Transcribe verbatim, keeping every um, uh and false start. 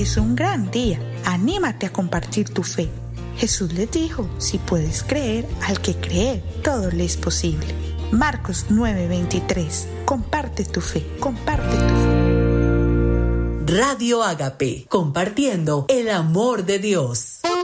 es un gran día. Anímate a compartir tu fe. Jesús les dijo, si puedes creer, al que cree, todo le es posible. Marcos nueve veintitrés. Comparte tu fe, comparte tu fe. Radio Ágape, compartiendo el amor de Dios.